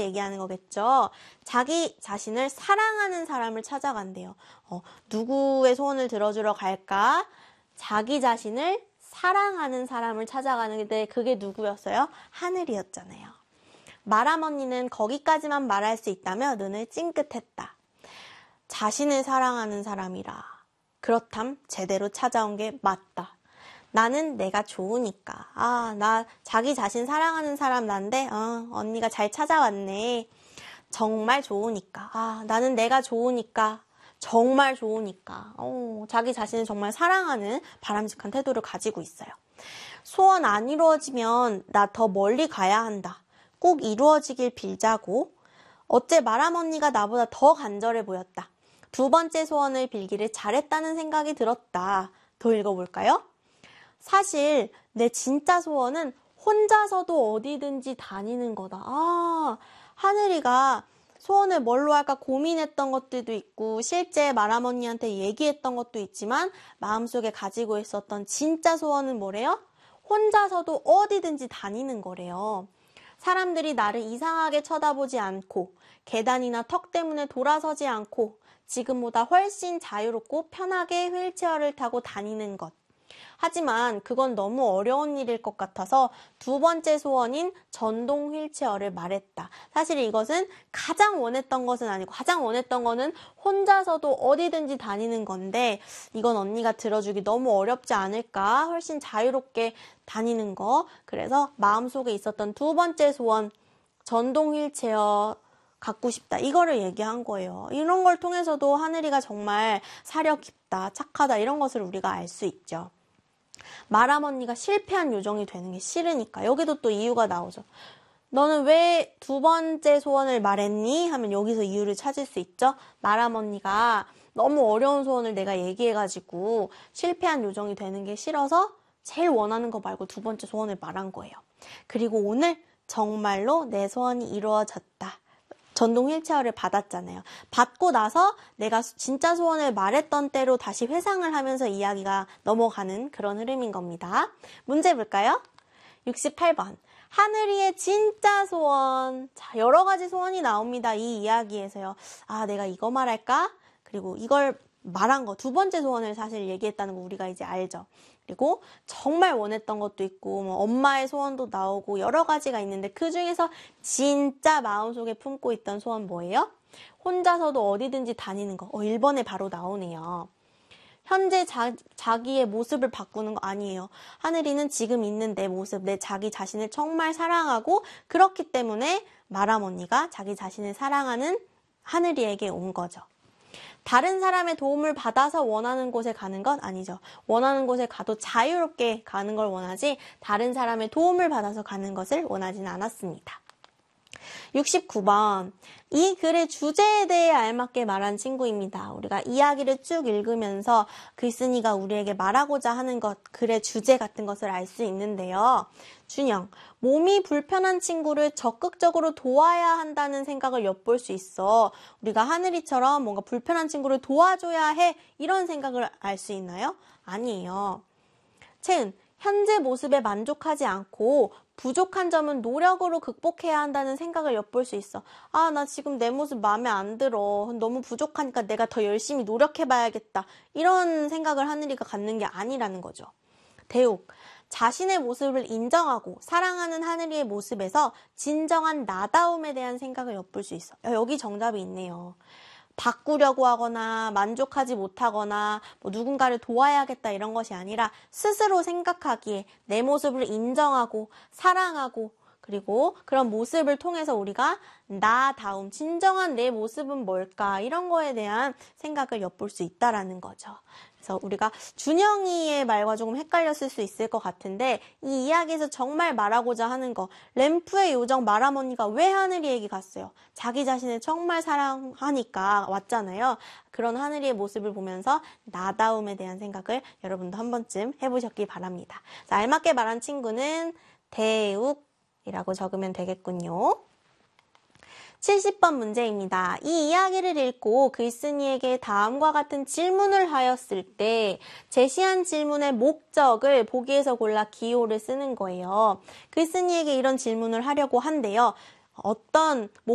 얘기하는 거겠죠. 자기 자신을 사랑하는 사람을 찾아간대요. 누구의 소원을 들어주러 갈까? 자기 자신을 사랑하는 사람을 찾아가는데 그게 누구였어요? 하늘이었잖아요. 마람 언니는 거기까지만 말할 수 있다며 눈을 찡긋했다. 자신을 사랑하는 사람이라. 그렇담 제대로 찾아온 게 맞다. 나는 내가 좋으니까. 나 자기 자신 사랑하는 사람 난데 언니가 잘 찾아왔네. 정말 좋으니까. 나는 내가 좋으니까. 정말 좋으니까. 자기 자신을 정말 사랑하는 바람직한 태도를 가지고 있어요. 소원 안 이루어지면 나 더 멀리 가야 한다. 꼭 이루어지길 빌자고. 어째 마람 언니가 나보다 더 간절해 보였다. 두 번째 소원을 빌기를 잘했다는 생각이 들었다. 더 읽어볼까요? 사실 내 진짜 소원은 혼자서도 어디든지 다니는 거다. 하늘이가 소원을 뭘로 할까 고민했던 것들도 있고 실제 마람 언니한테 얘기했던 것도 있지만 마음속에 가지고 있었던 진짜 소원은 뭐래요? 혼자서도 어디든지 다니는 거래요. 사람들이 나를 이상하게 쳐다보지 않고 계단이나 턱 때문에 돌아서지 않고 지금보다 훨씬 자유롭고 편하게 휠체어를 타고 다니는 것. 하지만 그건 너무 어려운 일일 것 같아서 두 번째 소원인 전동 휠체어를 말했다. 사실 이것은 가장 원했던 것은 아니고 가장 원했던 거는 혼자서도 어디든지 다니는 건데 이건 언니가 들어주기 너무 어렵지 않을까? 훨씬 자유롭게 다니는 거. 그래서 마음속에 있었던 두 번째 소원, 전동 휠체어 갖고 싶다. 이거를 얘기한 거예요. 이런 걸 통해서도 하늘이가 정말 사려 깊다, 착하다 이런 것을 우리가 알 수 있죠. 마람 언니가 실패한 요정이 되는 게 싫으니까. 여기도 또 이유가 나오죠. 너는 왜 두 번째 소원을 말했니? 하면 여기서 이유를 찾을 수 있죠. 마람 언니가 너무 어려운 소원을 내가 얘기해가지고 실패한 요정이 되는 게 싫어서 제일 원하는 거 말고 두 번째 소원을 말한 거예요. 그리고 오늘 정말로 내 소원이 이루어졌다. 전동 휠체어를 받았잖아요. 받고 나서 내가 진짜 소원을 말했던 때로 다시 회상을 하면서 이야기가 넘어가는 그런 흐름인 겁니다. 문제 볼까요? 68번. 하늘이의 진짜 소원. 자, 여러 가지 소원이 나옵니다. 이 이야기에서요. 내가 이거 말할까? 그리고 이걸 말한 거, 두 번째 소원을 사실 얘기했다는 거 우리가 이제 알죠. 그리고 정말 원했던 것도 있고 엄마의 소원도 나오고 여러 가지가 있는데 그중에서 진짜 마음속에 품고 있던 소원 뭐예요? 혼자서도 어디든지 다니는 거. 1번에 바로 나오네요. 현재 자기의 모습을 바꾸는 거 아니에요. 하늘이는 지금 있는 내 모습, 내 자기 자신을 정말 사랑하고 그렇기 때문에 마람 언니가 자기 자신을 사랑하는 하늘이에게 온 거죠. 다른 사람의 도움을 받아서 원하는 곳에 가는 건 아니죠. 원하는 곳에 가도 자유롭게 가는 걸 원하지 다른 사람의 도움을 받아서 가는 것을 원하진 않았습니다. 69번. 이 글의 주제에 대해 알맞게 말한 친구입니다. 우리가 이야기를 쭉 읽으면서 글쓴이가 우리에게 말하고자 하는 것, 글의 주제 같은 것을 알 수 있는데요. 준영, 몸이 불편한 친구를 적극적으로 도와야 한다는 생각을 엿볼 수 있어. 우리가 하늘이처럼 뭔가 불편한 친구를 도와줘야 해 이런 생각을 알 수 있나요? 아니에요. 채은, 현재 모습에 만족하지 않고 부족한 점은 노력으로 극복해야 한다는 생각을 엿볼 수 있어. 나 지금 내 모습 마음에 안 들어. 너무 부족하니까 내가 더 열심히 노력해봐야겠다. 이런 생각을 하늘이가 갖는 게 아니라는 거죠. 대욱, 자신의 모습을 인정하고 사랑하는 하늘이의 모습에서 진정한 나다움에 대한 생각을 엿볼 수 있어. 여기 정답이 있네요. 바꾸려고 하거나 만족하지 못하거나 누군가를 도와야겠다 이런 것이 아니라 스스로 생각하기에 내 모습을 인정하고 사랑하고 그리고 그런 모습을 통해서 우리가 나다움, 진정한 내 모습은 뭘까 이런 거에 대한 생각을 엿볼 수 있다라는 거죠. 그래서 우리가 준영이의 말과 조금 헷갈렸을 수 있을 것 같은데 이 이야기에서 정말 말하고자 하는 거, 램프의 요정 마람 언니가 왜 하늘이에게 갔어요? 자기 자신을 정말 사랑하니까 왔잖아요. 그런 하늘이의 모습을 보면서 나다움에 대한 생각을 여러분도 한 번쯤 해보셨기 바랍니다. 자, 알맞게 말한 친구는 대욱이라고 적으면 되겠군요. 70번 문제입니다. 이 이야기를 읽고 글쓴이에게 다음과 같은 질문을 하였을 때 제시한 질문의 목적을 보기에서 골라 기호를 쓰는 거예요. 글쓴이에게 이런 질문을 하려고 한대요. 어떤